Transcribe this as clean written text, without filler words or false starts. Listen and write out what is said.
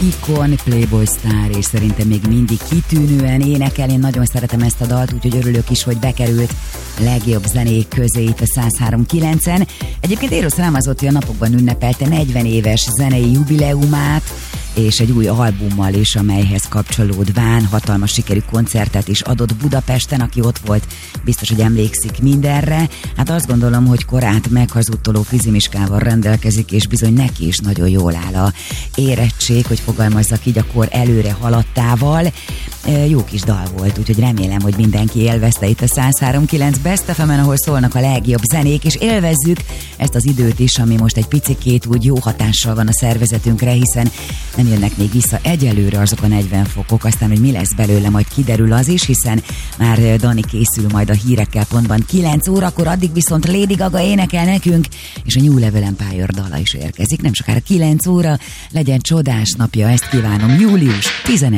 ikon, Playboy sztár, és szerintem még mindig kitűnően énekel. Én nagyon szeretem ezt a dalt, úgyhogy örülök is, hogy bekerült legjobb zenék közé itt a 103.9-en. Egyébként Eros Ramazzotti a napokban ünnepelte 40 éves zenei jubileumát, és egy új albummal is, amelyhez kapcsolódván hatalmas sikerű koncertet is adott Budapesten. Aki ott volt, biztos, hogy emlékszik mindenre. Hát azt gondolom, hogy korát meghazudtoló fizimiskával rendelkezik, és bizony neki is nagyon jól áll a érettség, hogy fogalmazzak így, a kor előre haladtával. Jó kis dal volt, úgyhogy remélem, hogy mindenki élvezte itt a 103.9 Best FM-en, ahol szólnak a legjobb zenék, és élvezzük ezt az időt is, ami most egy picikét úgy jó hatással van a szervezetünkre, hiszen nem jönnek még vissza egyelőre azok a 40 fokok, aztán, hogy mi lesz belőle, majd kiderül az is, hiszen már Dani készül majd a hírekkel pontban 9 órakor, addig viszont Lady Gaga énekel nekünk, és a New Level Empire dala is érkezik, nem sokára 9 óra, legyen csodás napja, ezt kívánom, július 11.